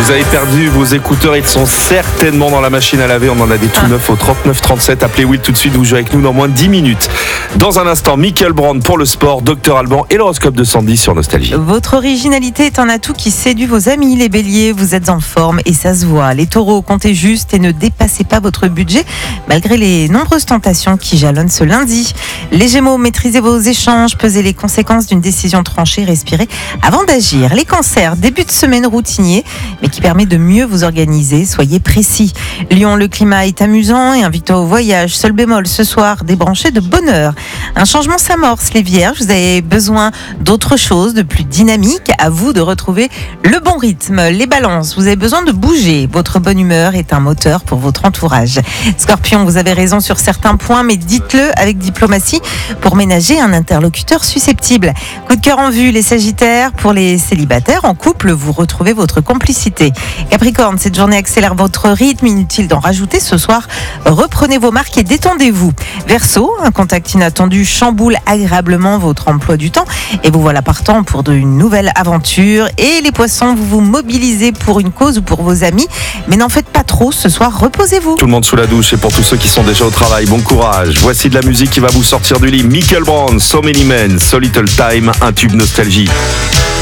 Vous avez perdu vos écouteurs, ils sont certainement dans la machine à laver. On en a des tout neufs au 39 37. Appelez Will tout de suite, vous jouez avec nous dans moins de 10 minutes. Dans un instant, Michael Brand pour le sport, Dr Alban et l'horoscope de Sandy sur Nostalgie. Votre originalité est un atout qui séduit vos amis. Les béliers, vous êtes en forme et ça se voit. Les taureaux, comptez juste et ne dépassez pas votre budget malgré les nombreuses tentations qui jalonnent ce lundi. Les gémeaux, maîtrisez vos échanges, pesez les conséquences d'une décision tranchée, respirez avant d'agir. Les cancers, début de semaine routinier mais qui permet de mieux vous organiser, soyez précis. Lion, le climat est amusant et invitant au voyage. Seul bémol, ce soir, débranchez de bonne heure. Un changement s'amorce, les vierges, vous avez besoin d'autre chose, de plus dynamique, à vous de retrouver le bon rythme. Les balances, vous avez besoin de bouger, votre bonne humeur est un moteur pour votre entourage. Scorpion, vous avez raison sur certains points, mais dites-le avec diplomatie pour ménager un interlocuteur susceptible. Coup de cœur en vue, les sagittaires, pour les célibataires, en couple, vous retrouvez votre complicité. Capricorne, cette journée accélère votre rythme, inutile d'en rajouter ce soir, reprenez vos marques et détendez-vous. Verseau, un contact inattendu chamboule agréablement votre emploi du temps et vous voilà partant pour une nouvelle aventure. Et les poissons, vous vous mobilisez pour une cause ou pour vos amis, mais n'en faites pas trop, ce soir reposez-vous. Tout le monde sous la douche et pour tous ceux qui sont déjà au travail, bon courage. Voici de la musique qui va vous sortir du lit. Michael Brand, So Many Men, So Little Time, un tube Nostalgie.